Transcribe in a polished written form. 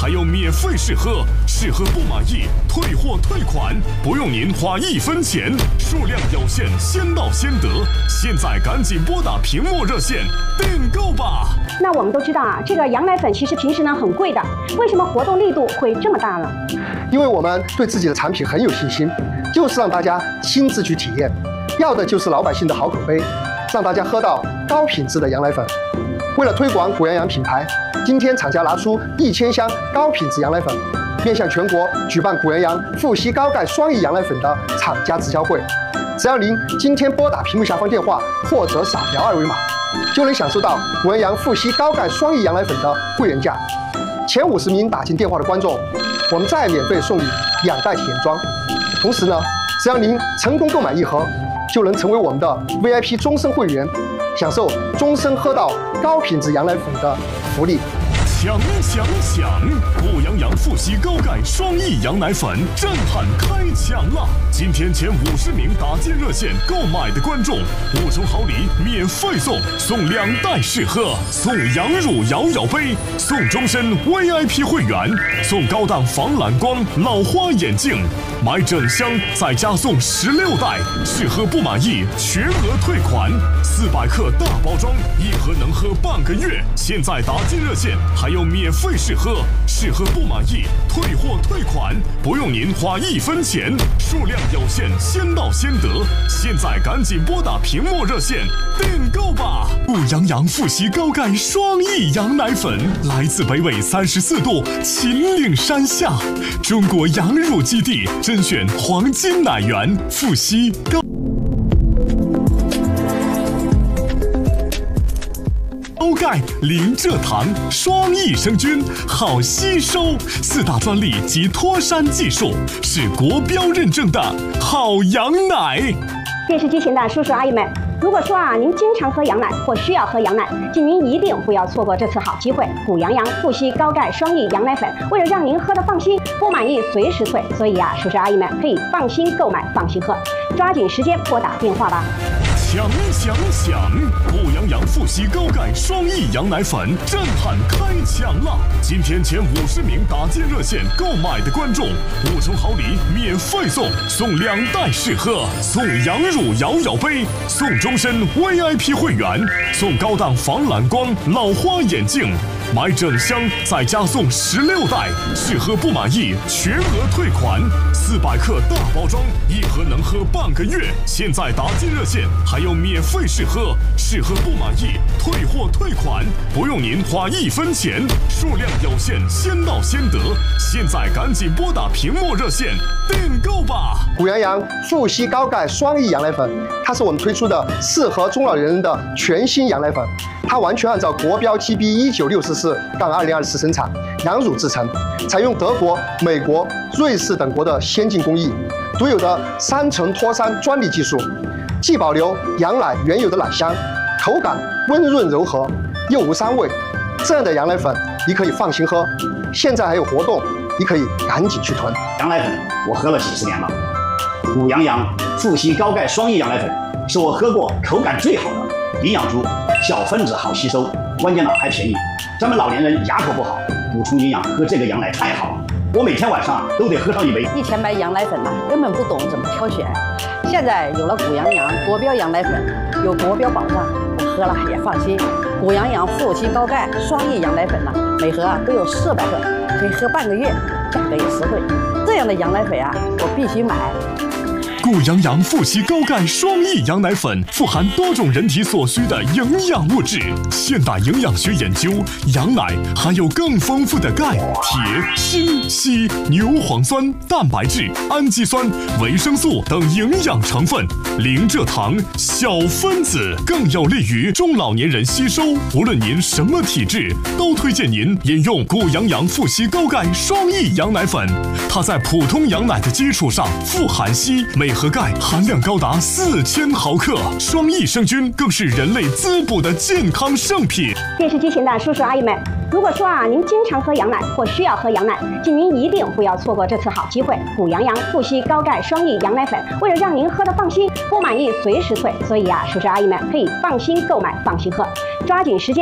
还有免费试喝，试喝不满意退货退款，不用您花1分钱，数量有限，先到先得。现在赶紧拨打屏幕热线订购吧。 那我们都知道啊，这个羊奶粉其实平时呢很贵的，为什么活动力度会这么大呢？ 因为我们对自己的产品很有信心，就是让大家亲自去体验，要的就是老百姓的好口碑，让大家喝到高品质的羊奶粉。为了推广谷阳洋品牌，今天厂家拿出1000箱高品质羊奶粉，面向全国举办谷阳洋富硒高钙双益羊奶粉的厂家直销会。只要您今天拨打屏幕下方电话或者扫描2维码，就能享受到谷阳洋富硒高钙双益羊奶粉的会员价。前50名打进电话的观众，我们再免费送你2袋体验装。同时呢，只要您成功购买1盒，就能成为我们的 VIP 终身会员，享受终身喝到高品质羊奶粉的福利。 抢！谷阳洋富硒高钙双益羊奶粉震撼开抢了！今天前50名打进热线购买的观众，5重好礼免费送2袋试喝，送羊乳摇摇杯，送终身 VIP 会员，送高档防蓝光老花眼镜，买整箱再加送16袋，试喝不满意全额退款，400克大包装，1盒能喝半个月。现在打进热线还有免费试喝，试喝不满意退货退款，不用您花1分钱，数量有限，先到先得。现在赶紧拨打屏幕热线订购吧！谷阳洋富硒高钙双益羊奶粉来自北纬34度秦岭山下，中国羊乳基地甄选黄金奶源富硒高钙零蔗糖双益生菌，好吸收，4大专利及脱山技术，是国标认证的好羊奶。 电视机前的叔叔阿姨们，如果说啊您经常喝羊奶或需要喝羊奶，请您一定不要错过这次好机会。谷阳洋富硒高钙双益羊奶粉，为了让您喝得放心，不满意随时退，所以啊叔叔阿姨们可以放心购买，放心喝，抓紧时间拨打电话吧。 抢！谷阳洋富硒高钙双益羊奶粉震撼开抢了！今天前50名打进热线购买的观众，5重好礼免费送2袋试喝，送羊乳摇摇杯，送终身 VIP 会员，送高档防蓝光老花眼镜，买整箱再加送16袋，试喝不满意全额退款，400克大包装，1盒能喝半个月。现在打进热线还有免费试喝，试喝不满意退货退款，不用您花1分钱，数量有限，先到先得。现在赶紧拨打屏幕热线订购吧！ 谷阳洋富硒高钙双益羊奶粉，它是我们推出的适合中老年人的全新羊奶粉，它完全按照国标 GB19644-2024生产，羊乳制成，采用德国、美国、瑞士等国的先进工艺，独有的3层脱山专利技术，既保留羊奶原有的奶香，口感温润柔和，又无膻味。这样的羊奶粉你可以放心喝。现在还有活动，你可以赶紧去囤。 羊奶粉我喝了几十年了，谷阳洋富硒高钙双益羊奶粉是我喝过口感最好的，营养足，小分子好吸收，关键呢还便宜。咱们老年人牙口不好，补充营养喝这个羊奶太好了。我每天晚上都得喝上1杯。 以前买羊奶粉根本不懂怎么挑选，现在有了谷阳洋国标羊奶粉，有国标保障，我喝了也放心。谷阳洋富硒高钙双益羊奶粉每盒都有400克，可以喝半个月，价格也实惠。这样的羊奶粉我必须买。 谷阳洋富硒高钙双益羊奶粉富含多种人体所需的营养物质。现代营养学研究，羊奶含有更丰富的钙、铁、锌、硒、牛磺酸、蛋白质、氨基酸、维生素等营养成分，零蔗糖，小分子，更有利于中老年人吸收。无论您什么体质，都推荐您饮用谷阳洋富硒高钙双益羊奶粉。它在普通羊奶的基础上富含硒，每盒钙含量高达4000毫克，双益生菌更是人类滋补的健康圣品。 电视机前的叔叔阿姨们，如果说您经常喝羊奶或需要喝羊奶，请您一定不要错过这次好机会。谷阳洋富硒高钙双益羊奶粉，为了让您喝得放心，不满意随时退，所以叔叔阿姨们可以放心购买，放心喝，抓紧时间